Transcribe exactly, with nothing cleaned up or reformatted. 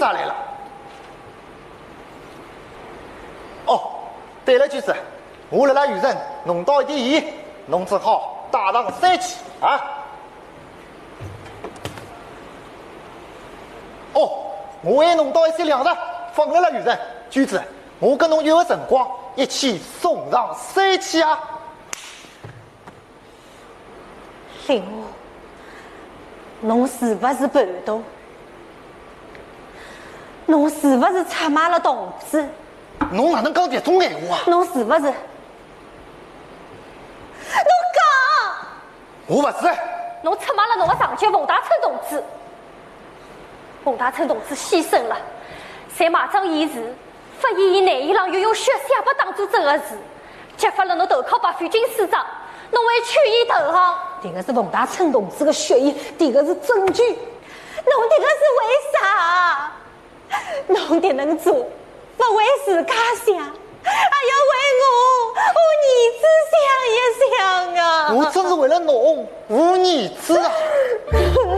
啥来了？哦，对了，就是我来拉渔人弄到第一，侬只好打上三起啊！哦，我还弄到一些粮食放了拉渔人，句子我跟侬约个辰光一起送上三起啊！ 令我，侬是不是叛徒？侬是不是出卖了同志？ 侬哪能讲这种闲话啊？ 侬是不是？侬讲， 我不是。 侬出卖了侬的上级冯大琛同志。冯大琛同志牺牲了，在马仗义士发现伊内衣上又用血写不当做真的字，激发了侬投靠白匪军师长，侬还劝伊投降。这个是冯大琛同志的血液，这个是证据。侬这个是为啥？侬这能做，不为自家想，还要为我、我儿子想一想啊！ 我真是为了侬，我儿子啊！